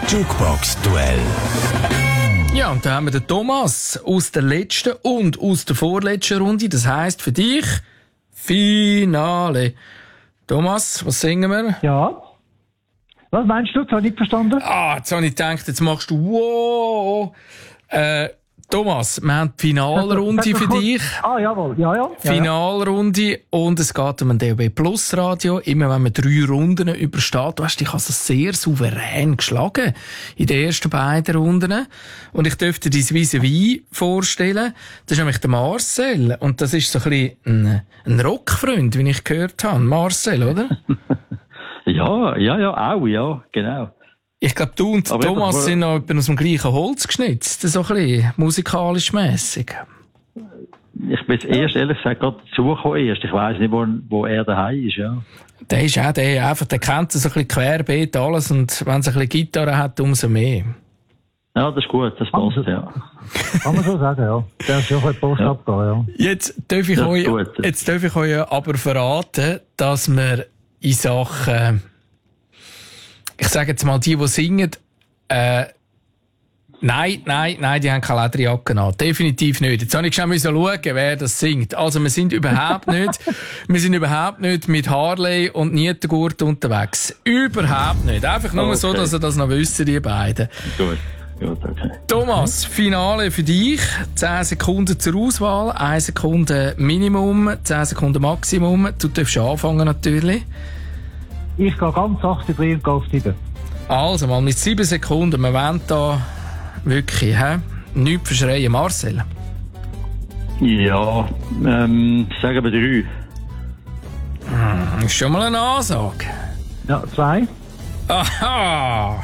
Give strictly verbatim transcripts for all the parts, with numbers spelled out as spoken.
Jukebox-Duell. Ja, und da haben wir den Thomas aus der letzten und aus der vorletzten Runde. Das heisst für dich Finale. Thomas, was singen wir? Ja. Was meinst du? Das habe ich nicht verstanden. Ah, jetzt habe ich gedacht, jetzt machst du wow. Äh, Thomas, wir haben die Finalrunde für dich. Ah, jawohl. Ja, ja. Finalrunde und es geht um ein D A B Plus Radio. Immer wenn man drei Runden übersteht, du hast dich also sehr souverän geschlagen in den ersten beiden Runden. Und ich dürfte dein Vis-à-vis vorstellen. Das ist nämlich der Marcel. Und das ist so ein bisschen ein, ein Rockfreund, wie ich gehört habe. Marcel, oder? Ja, ja, ja, auch, ja, genau. Ich glaube, du und Aber Thomas einfach, sind noch aus dem gleichen Holz geschnitzt, so ein bisschen musikalisch mässig. Ich bin jetzt erst, ehrlich gesagt, gerade dazugekommen erst. Ich weiss nicht, wo, wo er daheim ist, ja. Der ist auch der, einfach, der kennt so ein bisschen querbeet alles und wenn es ein bisschen Gitarre hat, umso mehr. Ja, das ist gut, das passt, Also, ja. Kann man so sagen, ja. Der ist schon ein Post Ja. abgehen, ja. Jetzt darf ich Das ist euch, gut. jetzt darf ich euch aber verraten, dass wir in Sachen, ich sage jetzt mal, die, die singen, äh, nein, nein, nein, die haben keine Lederjacke an. Definitiv nicht. Jetzt habe ich schon schauen, wer das singt. Also, wir sind überhaupt nicht, wir sind überhaupt nicht mit Harley und Nietengurt unterwegs. Überhaupt nicht. Einfach nur Okay. so, dass ihr das noch wisst, die beiden. Gut, gut, okay. Thomas, Finale für dich. zehn Sekunden zur Auswahl, eine Sekunde Minimum, zehn Sekunden Maximum. Du darfst anfangen natürlich. Ich gehe ganz sachte drin und gehe auf die. Also mal mit sieben Sekunden. Wir wollen da wirklich, hä? Nichts verschreien. Marcel. Ja, ähm, sagen wir drei. Hm, ist schon mal eine Ansage. Ja, zwei. Aha!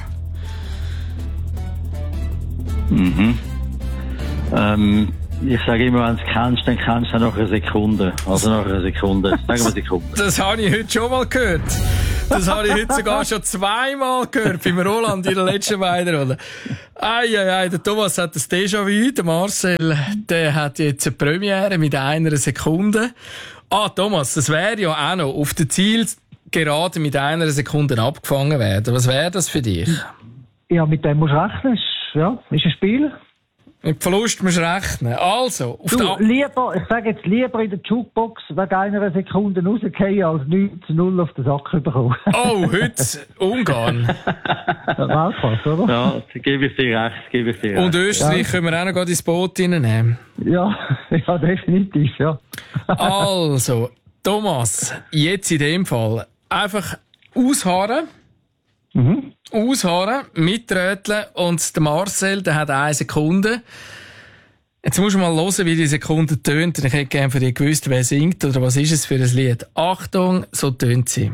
Mhm. Ähm, ich sage immer, wenn du es kennst, dann kennst du es nach einer Sekunde. Also nach einer Sekunde. Sagen wir Sekunde. Das habe ich heute schon mal gehört. Das habe ich heute sogar schon zweimal gehört, beim Roland in der letzten beiden Runde. Eieiei, der Thomas hat das Déjà-vu, der Marcel, der hat jetzt eine Premiere mit einer Sekunde. Ah, Thomas, das wäre ja auch noch auf der Zielgerade mit einer Sekunde abgefangen werden. Was wäre das für dich? Ja, mit dem musst du rechnen. Ist, ja, ist ein Spiel. Mit Verlust musst du rechnen. Also, auf Du, der... lieber, ich sage jetzt lieber in der Jukebox wegen einer Sekunde rausgehen, als neun zu null auf den Sack bekommen. Oh, heute Ungarn. Weltklasse, oder? Ja, da gebe ich dir recht, gebe ich dir recht. Und Österreich können wir auch noch gerade ins Boot reinnehmen. Ja, ja, definitiv, ja. Also, Thomas, jetzt in dem Fall einfach ausharren. Mhm. Ausharren, mitröteln und der Marcel, der hat eine Sekunde. Jetzt musst du mal hören, wie die Sekunde tönt. Ich hätte gerne von dir gewusst, wer singt oder was ist es für ein Lied. Achtung, so tönt sie.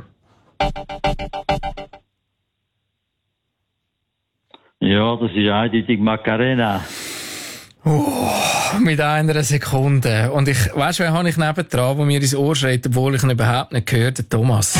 Ja, das ist eindeutig Macarena. Mit einer Sekunde. Und ich, weißt du, wen habe ich nebendran, der mir ins Ohr schreit, obwohl ich ihn überhaupt nicht gehört, der Thomas.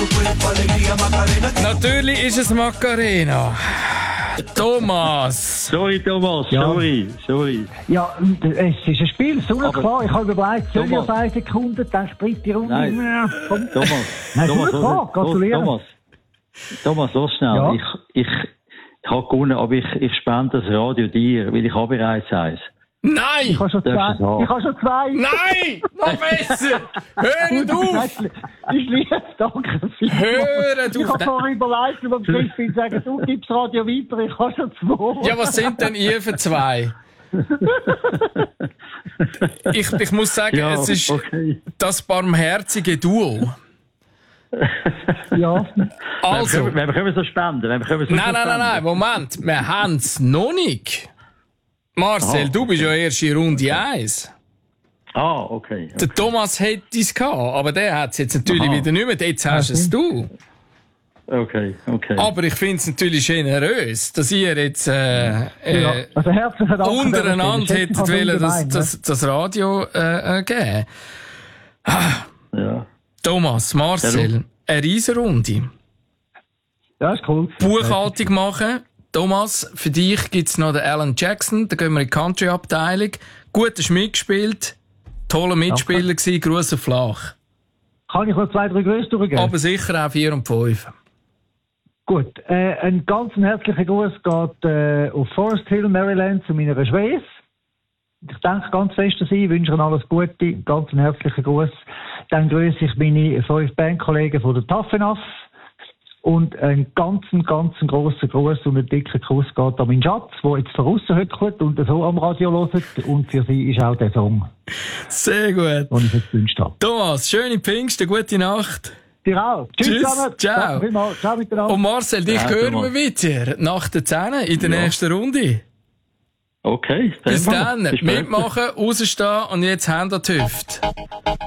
Natürlich ist es Macarena. Thomas. Sorry, Thomas, Ja. sorry, sorry. Ja, es ist ein Spiel, so Aber- klar. Ich habe überlegt, soll ich Thomas. auf eine Sekunde, dann springt die Runde. Nein. Ja, komm. Thomas, Nein, Thomas, super, los, gratuliere. Thomas, Thomas, los schnell. Ja. Ich, ich, ich habe gewonnen, aber ich, ich spende das Radio dir, weil ich habe bereits eins. Nein! Ich habe schon Darfst zwei. du es haben? Ich habe schon zwei. Nein! Noch besser! Hört auf! Ich liebe danke vielmals. Hört Ich auf! habe vorher überlegt, über den Griff zu sagen, du gibst Radio weiter, ich habe schon zwei. Ja, was sind denn ihr für zwei? Ich, ich muss sagen, Ja, es ist okay. das barmherzige Duo. Ja. Also, Wenn wir können wir so spenden, wenn wir können wir so nein, nein, nein, nein, Moment, wir haben es noch nicht. Marcel, Ah, du bist ja erst in Runde eins. Ah, okay. Der Thomas hätte es gehabt, aber der hat es jetzt natürlich Aha. wieder nicht mehr. Jetzt hast es du. Okay, okay. Aber ich finde es natürlich generös, dass ihr jetzt äh, äh, Ja. Also herzlichen Dank. untereinander hättet Das ist wollen, das, ungemein, das, das Radio äh, äh, geben. Ja. Thomas, Marcel, eine Riesenrunde. ne? Ja, ist cool. Buchhaltung machen. Thomas, für dich gibt's noch den Alan Jackson, da gehen wir in die Country-Abteilung. Gut, hast mitgespielt, toller Mitspieler gewesen, Gruß auf Flach. Kann ich noch zwei, drei Grüße durchgeben? Aber sicher auch vier und fünf. Gut, äh, ein ganz herzlicher Gruß geht äh, auf Forest Hill, Maryland, zu meiner Schwester. Ich danke ganz fest an Sie, wünsche Ihnen alles Gute, ganz einen herzlichen Gruß. Dann grüße ich meine fünf Bandkollegen von der Taffenaf. Und einen ganz, ganz grossen Gruß und einen dicken Kuss geht an meinen Schatz, der jetzt draussen hückelt und so am Radio hört. Und für sie ist auch der Song. Sehr gut. Den ich jetzt gewünscht habe. Thomas, schöne Pfingsten, gute Nacht. Dir auch. Tschüss, Tschüss, zusammen. ciao. Danke vielmals. Ciao miteinander. Und Marcel, dich Ja, hören Thomas. wir wieder nach der zehn in der Ja. nächsten Runde. Okay. Bis dann. dann, Bis später. mitmachen, rausstehen und jetzt Hände an die Hüfte.